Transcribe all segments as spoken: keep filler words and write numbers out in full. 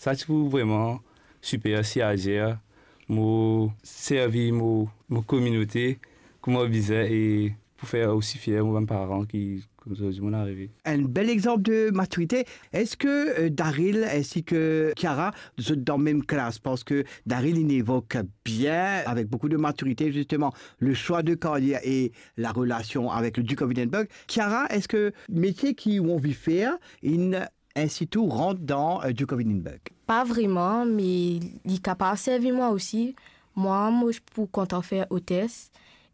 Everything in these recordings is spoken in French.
Ça, tu peux vraiment super si agir, moi servir mon mon communauté, comment bizarre et pour faire aussi fier mes parents qui comme ça mon arrivé. Un bel exemple de maturité. Est-ce que euh, Daryl ainsi que Chiara sont dans la même classe? Parce que Daryl, il évoque bien, avec beaucoup de maturité, justement, le choix de carrière et la relation avec le Duke of Edinburgh. Chiara, est-ce que métier qui ont envie de faire, il ainsi tout rentre dans euh, Duke of Edinburgh? Pas vraiment, mais il est capable de servir moi aussi. Moi, moi, je peux content faire hôtesse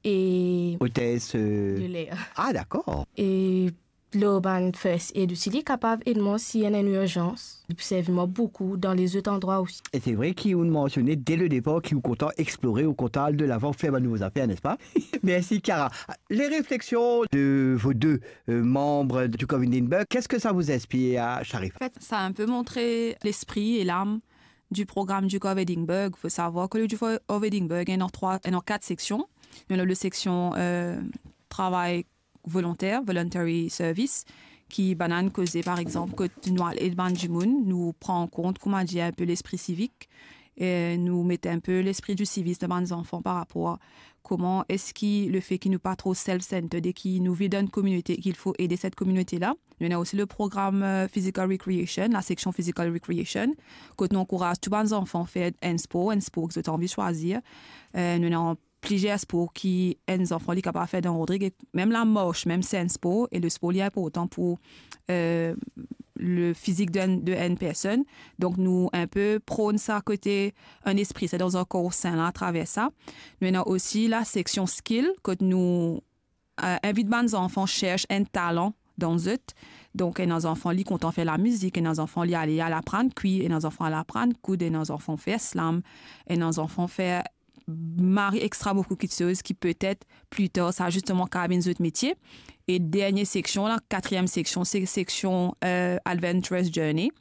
et Hôtesse. euh, de l'air. Ah, d'accord. Et l'urban first aid aussi, il est capable d'aider moi s'il y a une urgence. Il peut servir moi beaucoup dans les autres endroits aussi. Et c'est vrai qu'ils ont mentionné dès le départ qu'ils sont contents d'explorer, au content de l'avant, faire de nouvelles affaires, n'est-ce pas? Merci, Chiara. Les réflexions de vos deux euh, membres du Duke of Edinburgh, qu'est-ce que ça vous inspire, à Sharif? En fait, ça a un peu montré l'esprit et l'âme du programme Duke of Edinburgh. Il faut savoir que le Duke of Edinburgh est en, trois, est en quatre sections. Il y a la section euh, travail volontaire, voluntary service, qui banane causé par exemple que nous et du monde nous prend en compte comment dire un peu l'esprit civique et nous mettait un peu l'esprit du civisme devant les enfants par rapport à comment est-ce qu'il le fait qu'il nous pas trop self-centered et qu'il nous vit dans une communauté qu'il faut aider cette communauté là. Il y a aussi le programme euh, physical recreation, la section physical recreation que nous encourage tous les enfants à faire un sport, un sport que vous avez envie de choisir. Euh, nous avons plusieurs sports qui les enfants sont capables de faire dans Rodrigue, même la marche, même c'est un sport et le sport est important pour euh, le physique de, de une personne. Donc, nous, un peu, prône ça à côté un esprit, c'est dans un corps sain là, à travers ça. Nous avons aussi la section skill, que nous euh, invitons les enfants cherchent un talent dans eux. Donc, et nos enfants, ils comptent faire la musique, et nos enfants, ils aller à l'apprendre cuire, et nos enfants, à l'apprendre coude, et nos enfants faire slam, et nos enfants faire Marie extra beaucoup de choses qui peut-être plus tard ça a justement carabine d'autres métiers. Et dernière section la quatrième section c'est section euh, adventurous journey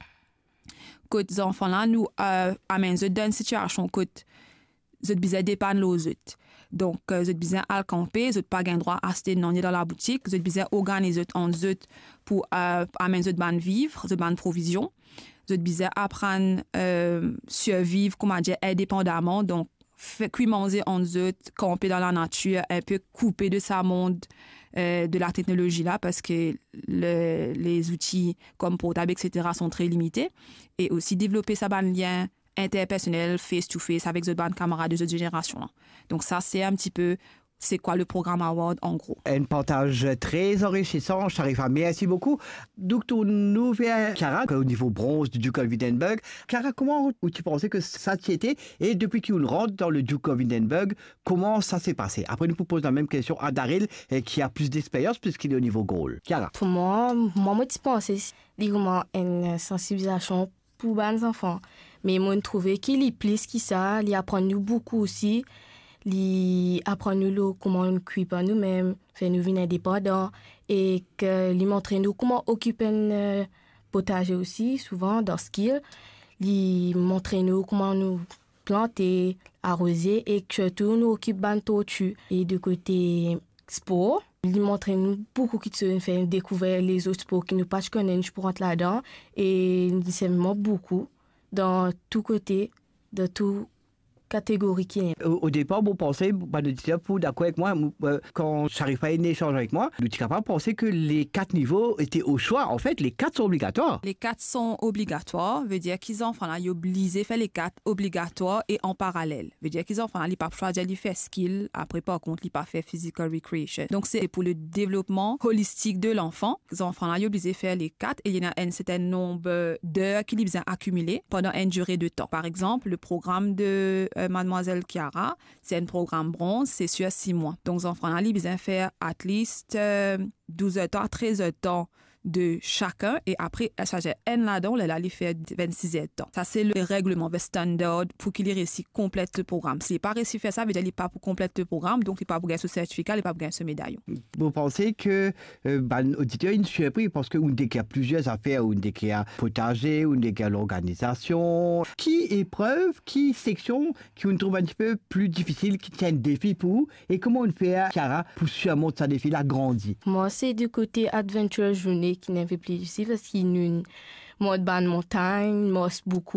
que les enfants là nous euh, amènent dans une situation que vous besoin dépanner les autres. Donc vous êtes besoin à camper, vous n'avez pas droit à acheter non dans la boutique, vous êtes besoin organiser en eux pour euh, amener ban vivre, de ban provision. Vous êtes besoin apprendre euh, survivre comment dire indépendamment. Donc fait cuire manger en eux, camper dans la nature, un peu couper de sa monde euh, de la technologie là parce que le, les outils comme portable et cetera sont très limités et aussi développer sa bande lien interpersonnel face to face avec d'autres bandes camarades de cette génération là. Donc ça c'est un petit peu c'est quoi le programme Award en gros. Un partage très enrichissant, Sharifa. Merci beaucoup. Donc, nous vers Chiara, au niveau bronze du Duke of Edinburgh. Chiara, comment tu pensais que ça t'y était? Et depuis qu'il rentre dans le Duke of Edinburgh, comment ça s'est passé? Après, nous proposons la même question à Daryl, qui a plus d'expérience puisqu'il est au niveau goal. Chiara. Pour moi, moi, moi, je pense que c'est vraiment une sensibilisation pour les enfants. Mais moi, je trouve qu'il est plus que ça. Il apprend nous beaucoup aussi. Li apprendre nous comment on cuit par nous-mêmes, faire nous venir indépendants et que li montrer nous comment occuper un potager aussi souvent dans skill, li montrer nous comment nous planter, arroser et que surtout nous occuper ban tortue et de côté sport, li montrer nous beaucoup qui se fait découvrir les autres sports qui nous pas connaissent pour rentrer là-dedans et c'est vraiment beaucoup dans tout côté de tout catégorie qui est. Au, au départ, vous pensez, bah, de dire, pour d'accord avec moi, euh, quand j'arrive à un échange avec moi, je suis capable de penser que les quatre niveaux étaient au choix. En fait, les quatre sont obligatoires. Les quatre sont obligatoires, veut dire qu'ils enfants là, ils obligés faire les quatre obligatoires et en parallèle. Veut dire qu'ils enfants là, ils pas choisir de faire skill, après par contre, ils pas faire physical recreation. Donc c'est pour le développement holistique de l'enfant. Les enfants là, ils obligés faire les quatre et il y en a un certain nombre d'heures qu'ils besoin accumuler pendant une durée de temps. Par exemple, le programme de euh, Mademoiselle Chiara, c'est un programme bronze, c'est sur six mois. Donc, les enfants là, ils besoin faire at least euh, douze heures, treize heures temps de chacun et après, elle s'agit N là-dedans, elle allait faire vingt-six heures temps. Ça, c'est le règlement, le standard pour qu'il réussisse complète le programme. S'il n'est pas réussi à faire ça, il n'est pas pour compléter le programme, donc il n'est pas pour gagner ce certificat, il n'est pas pour gagner ce médaillon. Vous pensez que, euh, ben, auditeur, il est surpris parce que dès qu'il y a plusieurs affaires, ou dès qu'il y a potager, ou dès qu'il y a l'organisation, qui épreuve, qui section, qui on trouve un petit peu plus difficile, qui tient un défi pour vous, et comment on fait, Chiara, pour surmonter ce défi-là, grandir? Moi, c'est du côté Adventure Journée qui n'avait plus ici parce qu'il y a une mode ban montagne, moi, beaucoup.